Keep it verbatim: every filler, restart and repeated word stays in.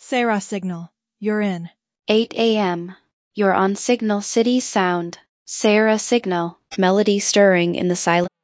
Sarah Signal, you're in. eight a m You're on Signal City Sound. Sarah Signal. Melody stirring in the silent.